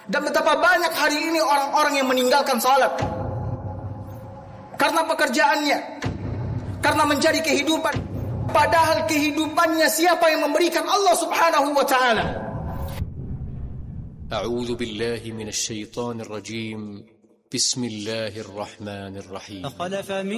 Dan betapa banyak hari ini orang-orang yang meninggalkan salat karena pekerjaannya, karena mencari kehidupan. Padahal kehidupannya siapa yang memberikan? Allah Subhanahu wa ta'ala. A'udzu billahi minasy syaithanir rajim. Bismillahirrahmanirrahim.